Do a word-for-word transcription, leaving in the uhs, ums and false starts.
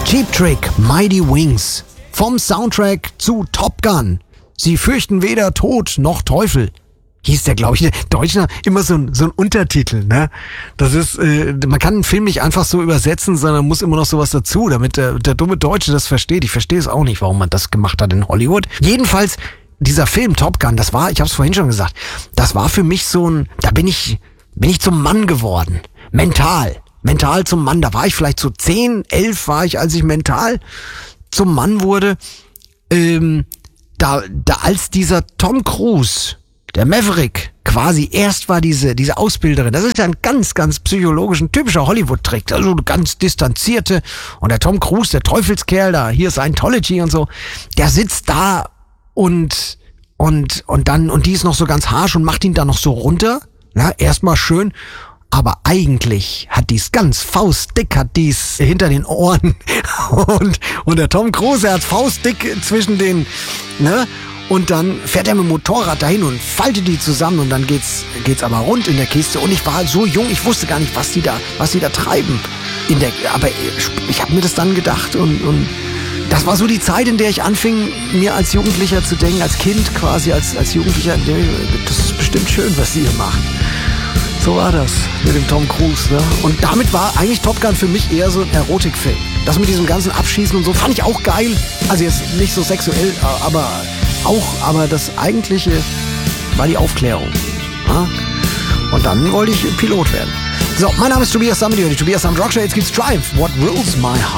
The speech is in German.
Cheap Trick, Mighty Wings. Vom Soundtrack zu Top Gun. Sie fürchten weder Tod noch Teufel. Hieß der, glaube ich, der Deutsche immer so ein, so ein Untertitel, ne? Das ist, äh, man kann einen Film nicht einfach so übersetzen, sondern muss immer noch sowas dazu, damit der, der dumme Deutsche das versteht. Ich verstehe es auch nicht, warum man das gemacht hat in Hollywood. Jedenfalls, dieser Film Top Gun, das war, ich habe es vorhin schon gesagt, das war für mich so ein, da bin ich, bin ich zum Mann geworden. Mental. Mental zum Mann. Da war ich vielleicht so zehn, elf war ich, als ich mental zum Mann wurde. Ähm, da, da als dieser Tom Cruise, der Maverick, quasi erst war diese diese Ausbilderin. Das ist ja ein ganz, ganz psychologisch, ein typischer Hollywood-Trick. Also eine ganz distanzierte. Und der Tom Cruise, der Teufelskerl, da hier ist Scientology und so, der sitzt da und und und dann und die ist noch so ganz harsch und macht ihn da noch so runter. Na, erstmal schön. Aber eigentlich hat die's ganz faustdick, hat die's hinter den Ohren. Und, und der Tom Cruise, er hat faustdick zwischen den, ne? Und dann fährt er mit dem Motorrad dahin und faltet die zusammen und dann geht's, geht's aber rund in der Kiste. Und ich war so jung, ich wusste gar nicht, was die da, was die da treiben. In der, aber ich habe mir das dann gedacht und, und das war so die Zeit, in der ich anfing, mir als Jugendlicher zu denken, als Kind quasi, als, als Jugendlicher, das ist bestimmt schön, was sie hier machen. So war das mit dem Tom Cruise, ne? Und damit war eigentlich Top Gun für mich eher so ein Erotikfilm. Das mit diesem ganzen Abschießen und so fand ich auch geil. Also jetzt nicht so sexuell, aber auch, aber das Eigentliche war die Aufklärung. Ja? Und dann wollte ich Pilot werden. So, mein Name ist Tobias Samedi und die Tobias Samedi Rockshow. Jetzt gibt's Triumph. What Rules My Heart?